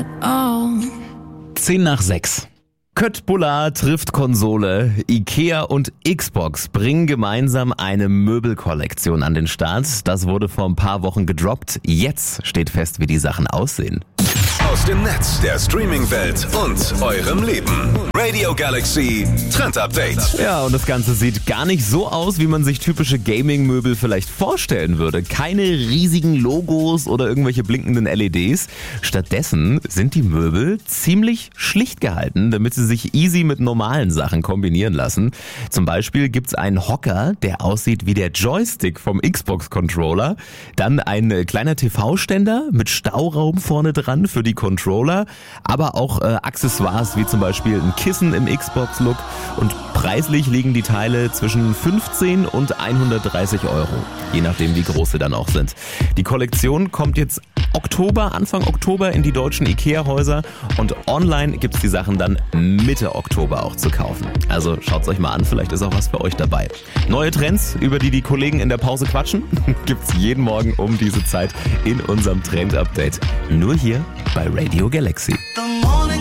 at all. 5:50. Köttbullar trifft Konsole. Ikea und Xbox bringen gemeinsam eine Möbelkollektion an den Start. Das wurde vor ein paar Wochen gedroppt. Jetzt steht fest, wie die Sachen aussehen. Aus dem Netz, der Streaming-Welt und eurem Leben. Radio Galaxy Trend Update. Ja, und das Ganze sieht gar nicht so aus, wie man sich typische Gaming-Möbel vielleicht vorstellen würde. Keine riesigen Logos oder irgendwelche blinkenden LEDs. Stattdessen sind die Möbel ziemlich schlicht gehalten, damit sie sich easy mit normalen Sachen kombinieren lassen. Zum Beispiel gibt's einen Hocker, der aussieht wie der Joystick vom Xbox-Controller. Dann ein kleiner TV-Ständer mit Stauraum vorne dran für die Controller, aber auch Accessoires wie zum Beispiel ein Kissen im Xbox-Look, und preislich liegen die Teile zwischen 15 und 130 Euro, je nachdem wie groß sie dann auch sind. Die Kollektion kommt jetzt Anfang Oktober in die deutschen Ikea-Häuser, und online gibt's die Sachen dann Mitte Oktober auch zu kaufen. Also schaut's euch mal an, vielleicht ist auch was für euch dabei. Neue Trends, über die Kollegen in der Pause quatschen, gibt's jeden Morgen um diese Zeit in unserem Trend-Update. Nur hier bei Radio Galaxy.